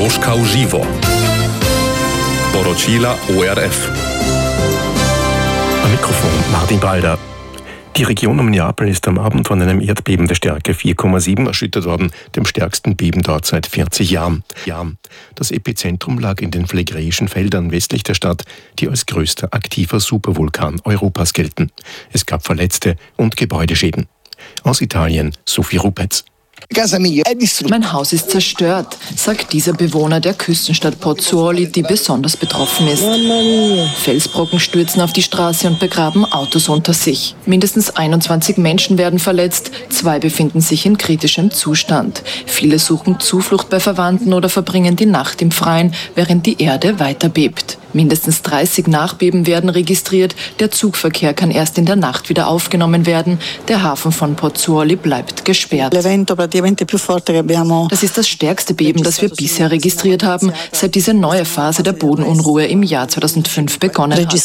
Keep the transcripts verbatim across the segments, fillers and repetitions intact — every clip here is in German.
Moskau Živo. Poročila O R F. Am Mikrofon Martin Balder. Die Region um Neapel ist am Abend von einem Erdbeben der Stärke vier Komma sieben erschüttert worden, dem stärksten Beben dort seit vierzig Jahren. Das Epizentrum lag in den Phlegräischen Feldern westlich der Stadt, die als größter aktiver Supervulkan Europas gelten. Es gab Verletzte und Gebäudeschäden. Aus Italien Sophie Rupetz. Mein Haus ist zerstört, sagt dieser Bewohner der Küstenstadt Pozzuoli, die besonders betroffen ist. Felsbrocken stürzen auf die Straße und begraben Autos unter sich. Mindestens einundzwanzig Menschen werden verletzt, zwei befinden sich in kritischem Zustand. Viele suchen Zuflucht bei Verwandten oder verbringen die Nacht im Freien, während die Erde weiter bebt. Mindestens dreißig Nachbeben werden registriert. Der Zugverkehr kann erst in der Nacht wieder aufgenommen werden. Der Hafen von Pozzuoli bleibt gesperrt. Das ist das stärkste Beben, das wir bisher registriert haben, seit diese neue Phase der Bodenunruhe im Jahr zweitausendfünf begonnen hat,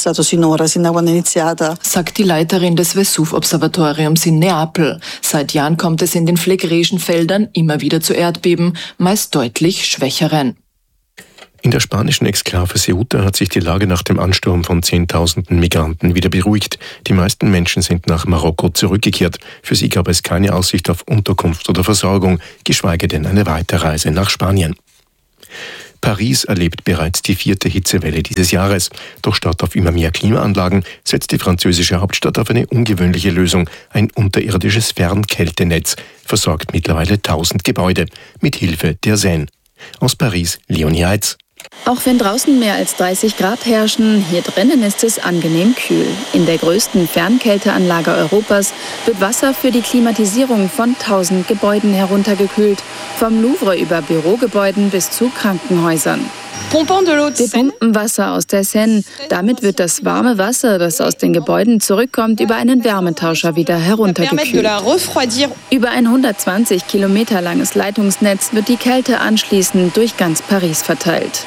sagt die Leiterin des Vesuv-Observatoriums in Neapel. Seit Jahren kommt es in den Phlegräischen Feldern immer wieder zu Erdbeben, meist deutlich schwächeren. In der spanischen Exklave Ceuta hat sich die Lage nach dem Ansturm von Zehntausenden Migranten wieder beruhigt. Die meisten Menschen sind nach Marokko zurückgekehrt. Für sie gab es keine Aussicht auf Unterkunft oder Versorgung, geschweige denn eine Weiterreise nach Spanien. Paris erlebt bereits die vierte Hitzewelle dieses Jahres. Doch statt auf immer mehr Klimaanlagen setzt die französische Hauptstadt auf eine ungewöhnliche Lösung. Ein unterirdisches Fernkältenetz versorgt mittlerweile tausend Gebäude mit Hilfe der Seine. Aus Paris, Leonie Heitz. Auch wenn draußen mehr als dreißig Grad herrschen, hier drinnen ist es angenehm kühl. In der größten Fernkälteanlage Europas wird Wasser für die Klimatisierung von tausend Gebäuden heruntergekühlt, vom Louvre über Bürogebäuden bis zu Krankenhäusern. Wir pumpen Wasser aus der Seine. Damit wird das warme Wasser, das aus den Gebäuden zurückkommt, über einen Wärmetauscher wieder heruntergekühlt. Über ein hundertzwanzig Kilometer langes Leitungsnetz wird die Kälte anschließend durch ganz Paris verteilt.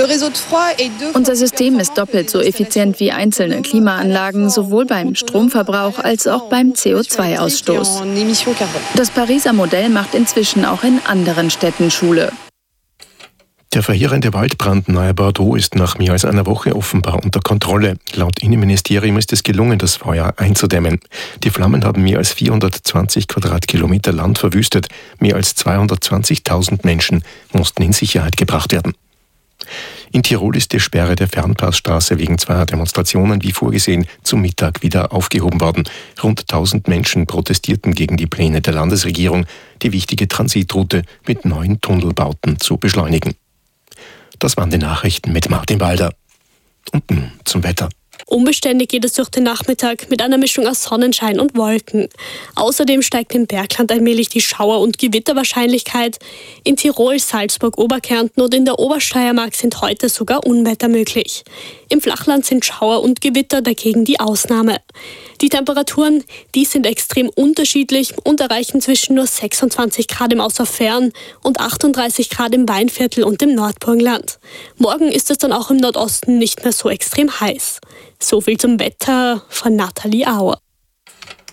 Unser System ist doppelt so effizient wie einzelne Klimaanlagen, sowohl beim Stromverbrauch als auch beim C O zwei Ausstoß. Das Pariser Modell macht inzwischen auch in anderen Städten Schule. Der verheerende Waldbrand nahe Bordeaux ist nach mehr als einer Woche offenbar unter Kontrolle. Laut Innenministerium ist es gelungen, das Feuer einzudämmen. Die Flammen haben mehr als vierhundertzwanzig Quadratkilometer Land verwüstet. Mehr als zweihundertzwanzigtausend Menschen mussten in Sicherheit gebracht werden. In Tirol ist die Sperre der Fernpassstraße wegen zweier Demonstrationen wie vorgesehen zum Mittag wieder aufgehoben worden. Rund tausend Menschen protestierten gegen die Pläne der Landesregierung, die wichtige Transitroute mit neuen Tunnelbauten zu beschleunigen. Das waren die Nachrichten mit Martin Balder. Und nun zum Wetter. Unbeständig geht es durch den Nachmittag mit einer Mischung aus Sonnenschein und Wolken. Außerdem steigt im Bergland allmählich die Schauer- und Gewitterwahrscheinlichkeit. In Tirol, Salzburg, Oberkärnten und in der Obersteiermark sind heute sogar Unwetter möglich. Im Flachland sind Schauer und Gewitter dagegen die Ausnahme. Die Temperaturen, die sind extrem unterschiedlich und erreichen zwischen nur sechsundzwanzig Grad im Außerfern und achtunddreißig Grad im Weinviertel und im Nordburgenland. Morgen ist es dann auch im Nordosten nicht mehr so extrem heiß. So viel zum Wetter von Nathalie Auer.